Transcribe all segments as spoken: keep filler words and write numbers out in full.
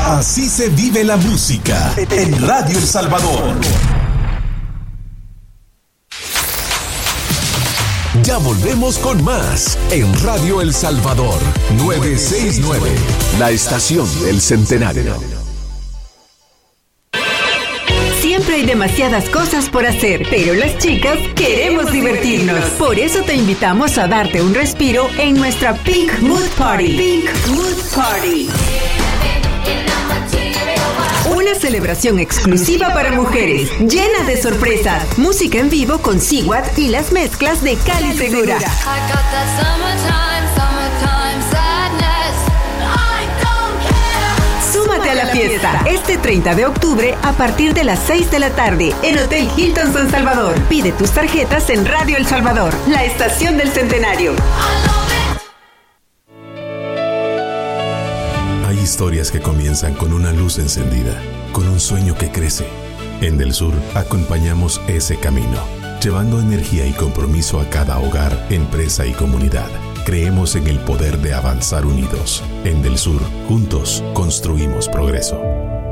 Así se vive la música en Radio El Salvador. Ya volvemos con más en Radio El Salvador novecientos sesenta y nueve, la estación del centenario. Siempre hay demasiadas cosas por hacer, pero las chicas queremos divertirnos. Por eso te invitamos a darte un respiro en nuestra Pink Mood Party. Pink Mood Party. Una celebración exclusiva para mujeres, llena de sorpresas, música en vivo con Sigwat y las mezclas de Cali Segura. Súmate a la fiesta este treinta de octubre a partir de las seis de la tarde en Hotel Hilton San Salvador. Pide tus tarjetas en Radio El Salvador, la estación del centenario. Hay historias que comienzan con una luz encendida, con un sueño que crece. En Del Sur acompañamos ese camino, llevando energía y compromiso a cada hogar, empresa y comunidad. Creemos en el poder de avanzar unidos. En Del Sur, juntos, construimos progreso.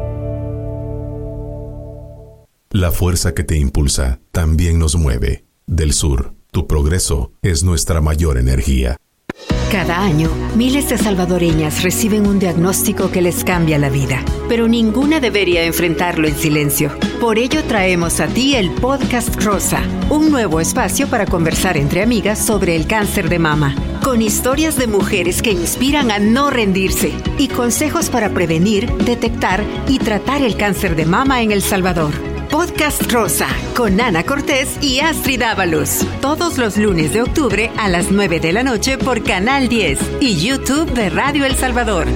La fuerza que te impulsa también nos mueve. Del Sur, tu progreso es nuestra mayor energía. Cada año, miles de salvadoreñas reciben un diagnóstico que les cambia la vida, pero ninguna debería enfrentarlo en silencio. Por ello traemos a ti el Podcast Rosa, un nuevo espacio para conversar entre amigas sobre el cáncer de mama, con historias de mujeres que inspiran a no rendirse y consejos para prevenir, detectar y tratar el cáncer de mama en El Salvador. Podcast Rosa, con Ana Cortés y Astrid Ábalos. Todos los lunes de octubre a las nueve de la noche por Canal diez y YouTube de Radio El Salvador.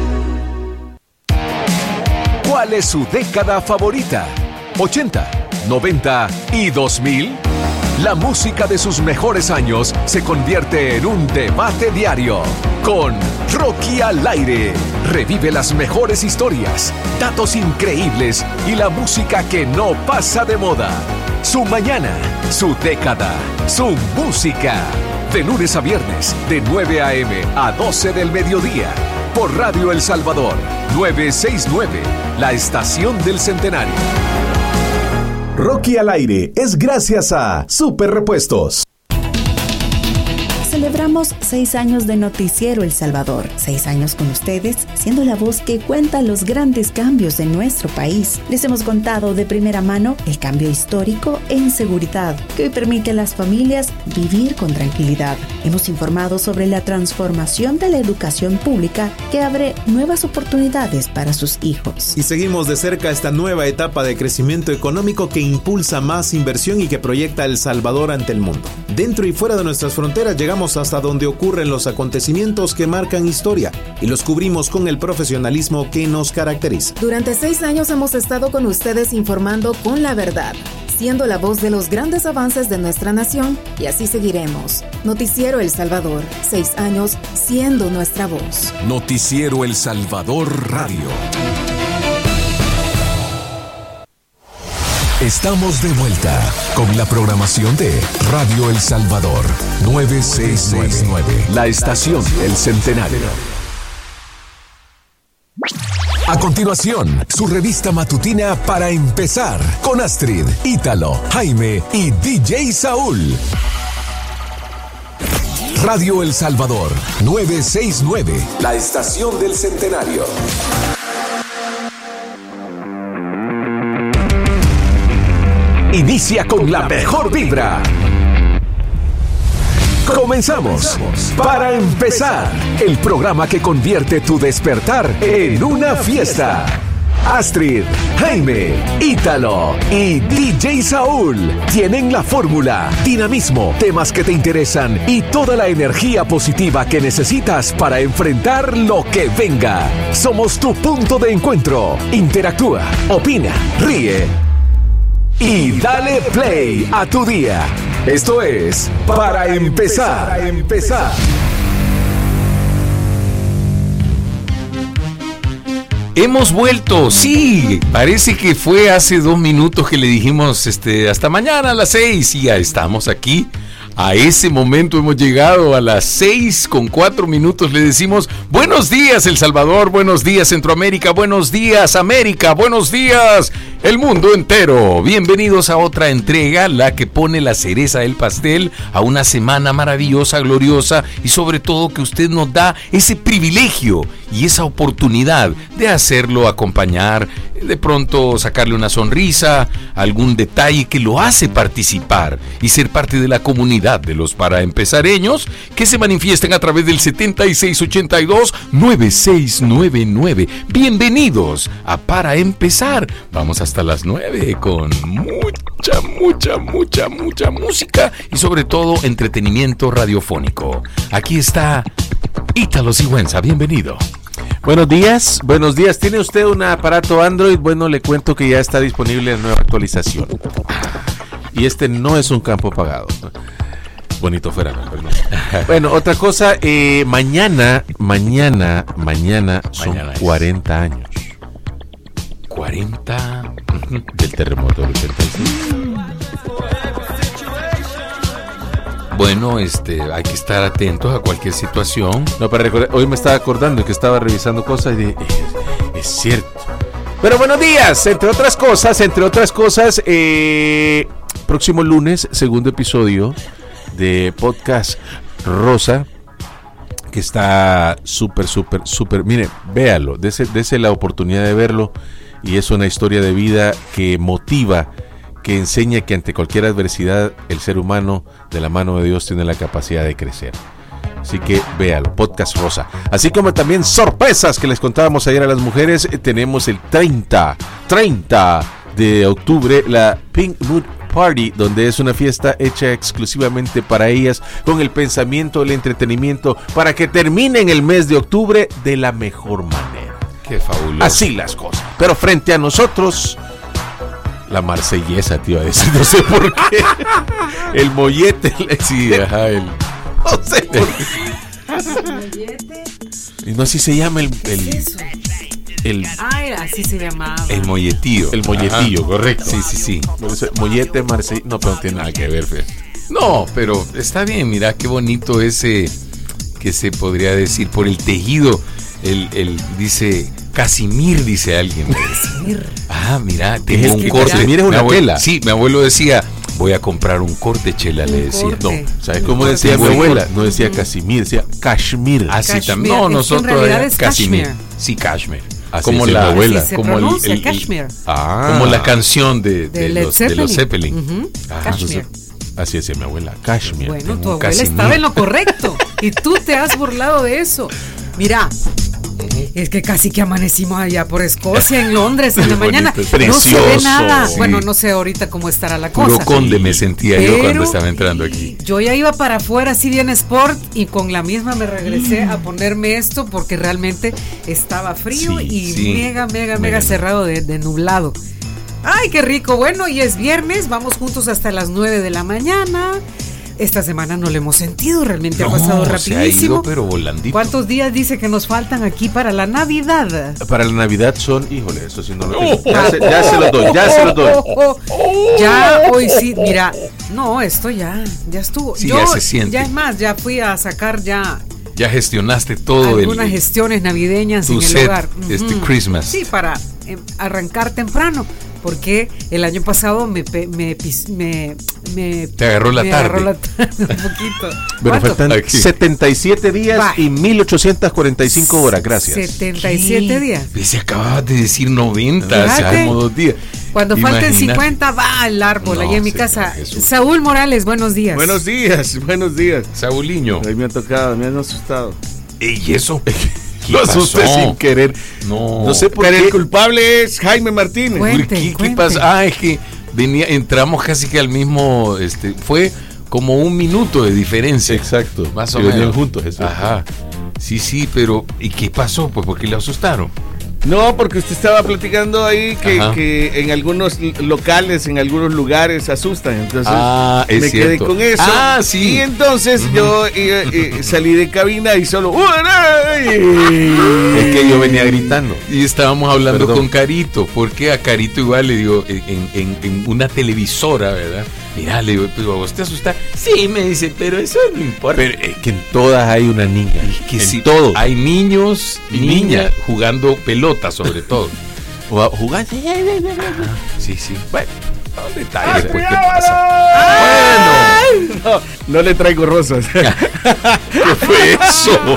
¿Cuál es su década favorita? ¿ochenta, noventa y dos mil? La música de sus mejores años se convierte en un debate diario. Con Rocky al aire. Revive las mejores historias, datos increíbles y la música que no pasa de moda. Su mañana, su década, su música. De lunes a viernes, de nueve a.m. a doce del mediodía. Por Radio El Salvador, novecientos sesenta y nueve, la estación del centenario. Rocky al aire es gracias a Super Repuestos. Celebramos seis años de Noticiero El Salvador. Seis años con ustedes, siendo la voz que cuenta los grandes cambios en nuestro país. Les hemos contado de primera mano el cambio histórico en seguridad, que hoy permite a las familias vivir con tranquilidad. Hemos informado sobre la transformación de la educación pública que abre nuevas oportunidades para sus hijos. Y seguimos de cerca esta nueva etapa de crecimiento económico que impulsa más inversión y que proyecta El Salvador ante el mundo. Dentro y fuera de nuestras fronteras llegamos hasta donde ocurren los acontecimientos que marcan historia y los cubrimos con el profesionalismo que nos caracteriza. Durante seis años hemos estado con ustedes informando con la verdad, siendo la voz de los grandes avances de nuestra nación, y así seguiremos. Noticiero El Salvador, seis años siendo nuestra voz. Noticiero El Salvador Radio. Estamos de vuelta con la programación de Radio El Salvador, novecientos sesenta y nueve, la estación del centenario. A continuación, su revista matutina para empezar, con Astrid, Ítalo, Jaime y D J Saúl. Radio El Salvador, novecientos sesenta y nueve, la estación del centenario. Inicia con la mejor vibra. Comenzamos. Para empezar, el programa que convierte tu despertar en una fiesta. Astrid, Jaime, Ítalo y D J Saúl tienen la fórmula, dinamismo, temas que te interesan y toda la energía positiva que necesitas para enfrentar lo que venga. Somos tu punto de encuentro. Interactúa, opina, ríe y dale play a tu día. Esto es Para Empezar. Para empezar. Hemos vuelto, sí, parece que fue hace dos minutos que le dijimos este, hasta mañana a las seis y ya estamos aquí A ese momento hemos llegado, a las seis con cuatro minutos. Le decimos buenos días El Salvador, buenos días Centroamérica, buenos días América, buenos días el mundo entero. Bienvenidos a otra entrega, la que pone la cereza del pastel a una semana maravillosa, gloriosa, y sobre todo que usted nos da ese privilegio y esa oportunidad de hacerlo acompañar, de pronto sacarle una sonrisa, algún detalle que lo hace participar y ser parte de la comunidad de los paraempezareños que se manifiestan a través del setenta y seis ochenta y dos nueve seis nueve nueve. Bienvenidos a Para Empezar. Vamos hasta las nueve con mucha, mucha, mucha, mucha música y sobre todo entretenimiento radiofónico. Aquí está Ítalo Sigüenza, bienvenido. Buenos días, buenos días. ¿Tiene usted un aparato Android? Bueno, le cuento que ya está disponible la nueva actualización. Y este no es un campo pagado. Bonito fuera, pero no. Bueno, otra cosa, eh, mañana, mañana, mañana son mañana cuarenta años. ¿cuarenta? Del terremoto del ochenta y seis. Bueno, este, hay que estar atentos a cualquier situación. No, para recordar, hoy me estaba acordando que estaba revisando cosas y dije, es, es cierto. Pero buenos días, entre otras cosas, entre otras cosas, eh, próximo lunes, segundo episodio de Podcast Rosa, que está súper, súper, súper, mire, véalo, dese, dese la oportunidad de verlo, y es una historia de vida que motiva, que enseña que ante cualquier adversidad el ser humano de la mano de Dios tiene la capacidad de crecer. Así que véalo, Podcast Rosa. Así como también sorpresas que les contábamos ayer a las mujeres. Tenemos el treinta de octubre, la Pink Mood Party, donde es una fiesta hecha exclusivamente para ellas, con el pensamiento, el entretenimiento, para que terminen el mes de octubre de la mejor manera. Qué fabuloso. Así las cosas. Pero frente a nosotros, la marsellesa, tío, no sé por qué. El mollete. Sí, ajá, el... No sé por qué. Y no así se llama el... el, el Ay, así se llamaba. El molletillo. El molletillo, ajá, correcto. Sí, sí, sí. Mollete, marsellesa. No, pero no tiene nada que ver, Fer. No, pero está bien, mira qué bonito ese, que se podría decir, por el tejido. El, el dice... Casimir, dice alguien. Casimir. Ah, mira, tengo es un que corte. Casimir es una abuelo, tela. Sí, mi abuelo decía, voy a comprar un corte, chela, le decía. Corte. No, ¿sabes cómo decía mi abuela? No decía Casimir, decía Kashmir. Así Kashmir. también. No, Es que nosotros en realidad era es Casimir. Kashmir. Sí, Kashmir. Así como decía la mi abuela. Así se como pronuncia, el, el, Kashmir. Ah, como la canción de, de, De Led los, de los Zeppelin. Uh-huh. Ah, Kashmir. así decía mi abuela, Kashmir. Bueno, tengo tu un abuela Casimir. estaba en lo correcto y tú te has burlado de eso. Mira, es que casi que amanecimos allá por Escocia, en Londres, en la mañana. Bonito, No se ve precioso. nada. Sí. Bueno, no sé ahorita cómo estará la Puro cosa. conde me sentía yo Pero cuando estaba entrando aquí. Yo ya iba para afuera, así bien sport, y con la misma me regresé a ponerme esto porque realmente estaba frío Sí, y sí. mega, mega, mega, Mega. cerrado de, de nublado. Ay, qué rico. Bueno, y es viernes, vamos juntos hasta las nueve de la mañana. Esta semana no lo hemos sentido, realmente No, ha pasado se ha rapidísimo. ido, pero volandito. ¿Cuántos días dice que nos faltan aquí para la Navidad? Para la Navidad son, híjole, eso sí no lo tengo. Oh. Ya se, ya se los doy, ya se los doy. Oh, oh, oh. Ya hoy sí, mira, no, esto ya, ya estuvo. Sí, Yo, ya se siente. Ya es más, ya fui a sacar ya Ya gestionaste todo algunas el, gestiones navideñas tu en el set, hogar. este Ujú. Christmas. Sí, para eh, arrancar temprano, porque el año pasado me pe- me pis- me, me Te agarró la me tarde. agarró la tarde un poquito. Bueno, ¿Cuánto? faltan Aquí. setenta y siete días Va. y mil ochocientas cuarenta y cinco horas, gracias. setenta y siete días. Se acababas de decir noventa, o sea, Fíjate. como dos días. Cuando falten Imagínate. cincuenta va al árbol No, allá en mi Señor casa. Jesús. Saúl Morales, buenos días. Buenos días, buenos días. Sauliño. Ahí me ha tocado, me han asustado. ¿Y eso? ¿Qué Lo asusté pasó? sin querer. No. No sé por Pero qué. el culpable es Jaime Martínez. Cuente, ¿Por qué? ¿Qué cuente. pasa? Ah, es que venía, entramos casi que al mismo, este, fue como un minuto de diferencia. Exacto. Más o Que menos. venían juntos, eso. Ajá. Sí, sí, pero ¿y qué pasó? Pues porque le asustaron. No, porque usted estaba platicando ahí que, Ajá. que en algunos l- locales, en algunos lugares asustan. Entonces Ah, es me cierto. quedé con eso. Ah, sí. Y entonces yo eh, eh, salí de cabina y solo. Es que yo venía gritando. Y estábamos hablando Perdón. con Carito, porque a Carito igual le digo, en, en- en una televisora, ¿verdad? Mira, le digo, pero vos te asusta. Sí, me dice, pero eso no importa. Pero es que en todas hay una niña. Es que en sí, todo. hay niños y Y niñas niñas. jugando pelota, sobre todo. O a- jugar. Ah, sí, sí. Bueno, son detalles. ¡Ah, Después, ¿qué cuidado, pasa? no, no le traigo rosas. ¿Qué fue eso?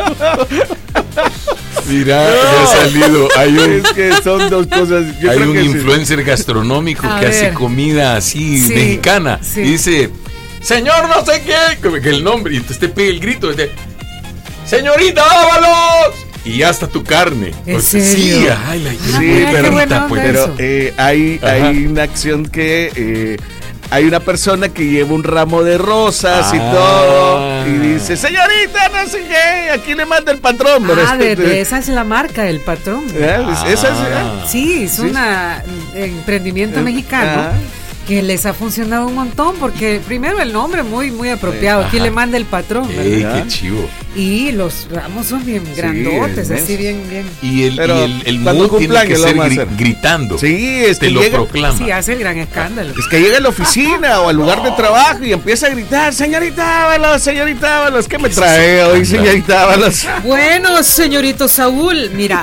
Mira, me ha salido. Hay un, Es que son dos cosas. Yo hay creo un que sí. influencer gastronómico A que hace ver. comida así Sí, mexicana. sí. Y dice, señor no sé qué, como que el nombre. Y entonces te pega el grito. De, señorita Ábalos. Y ya está tu carne. ¿En Porque serio? Sí, ay, la Ah, Sí, mira, pero- qué buena onda pues, Pero eso. eh, hay, Ajá. hay una acción que eh, hay una persona que lleva un ramo de rosas y Ah. todo y dice, señorita, no sé qué, aquí le manda el patrón. pero Ah, de, este- de esa es la marca, el patrón. ¿Eh? Esa es, Ah. Sí, es Sí. un emprendimiento Eh, mexicano ah. que les ha funcionado un montón porque primero el nombre muy muy apropiado, aquí Ajá. le manda el patrón, Ey, ¿verdad? qué chivo. Y los ramos son bien grandotes, inmensos. así bien bien. Y el, Pero y el, el cuando mood tiene cumplan, que que lo ser vamos a gri- hacer. gritando. Sí, es Te que lo llega, proclama. Sí, hace el gran escándalo. es que llega a la oficina o al lugar de trabajo y empieza a gritar, señorita Ábalos, señorita Ábalos, ¿qué me trae hoy, señorita Ábalos? Bueno, señorito Saúl, mira,